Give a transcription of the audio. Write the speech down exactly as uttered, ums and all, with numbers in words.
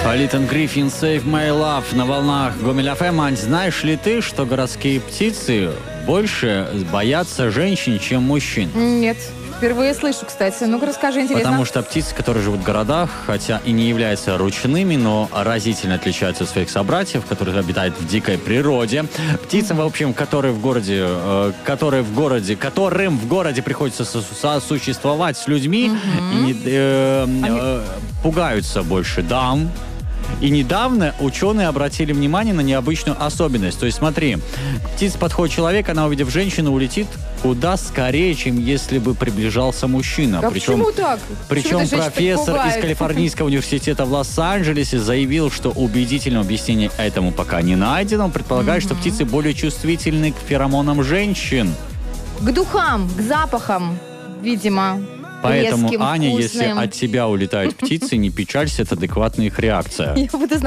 Политон Гриффин, Save My Love на волнах Гомель эф эм. Ань, знаешь ли ты, что городские птицы больше боятся женщин, чем мужчин? Нет. Впервые слышу, кстати. Ну-ка, расскажи, интересно. Потому что птицы, которые живут в городах, хотя и не являются ручными, но разительно отличаются от своих собратьев, которые обитают в дикой природе. Птицам, в общем, которые в городе, э, которые в городе, которым в городе приходится сосуществовать с людьми, Mm-hmm. и, э, э, пугаются больше дам. И недавно ученые обратили внимание на необычную особенность. То есть, смотри, к птице подходит человек, она, увидев женщину, улетит куда скорее, чем если бы приближался мужчина. Да причем, почему так? Причем Почему профессор из Калифорнийского университета в Лос-Анджелесе заявил, что убедительного объяснения этому пока не найдено. Он предполагает, mm-hmm. что птицы более чувствительны к феромонам женщин. К духам, к запахам, видимо. Поэтому, резким, Аня, вкусным. если от тебя улетают птицы, не печалься, это адекватная их реакция. Я буду